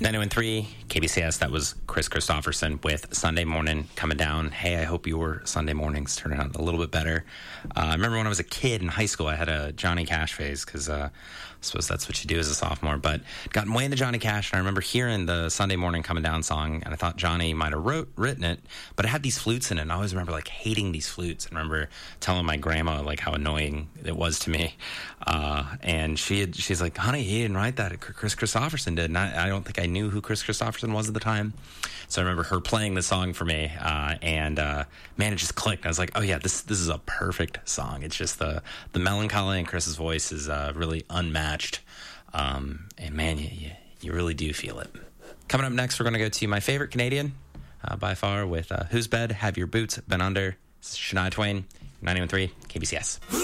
903 KBCS, that was Chris Christopherson with Sunday Morning Coming Down. Hey, I hope your Sunday mornings turn out a little bit better. I remember when I was a kid in high school, I had a Johnny Cash phase because I suppose that's what you do as a sophomore, but gotten way into Johnny Cash, and I remember hearing the Sunday Morning Coming Down song, and I thought Johnny might have written it, but it had these flutes in it, and I always remember hating these flutes. I remember telling my grandma how annoying it was to me, and she's like, honey, he didn't write that, Chris Christopherson did, and I don't think I knew who Chris Christopherson was at the time. So I remember her playing the song for me, and man, it just clicked. I was like, oh yeah, this is a perfect song. It's just the melancholy in Chris's voice is really unmatched. And man, you really do feel it. Coming up next, we're going to go to my favorite Canadian by far with Whose Bed Have Your Boots Been Under? This is Shania Twain, 91.3 KBCS.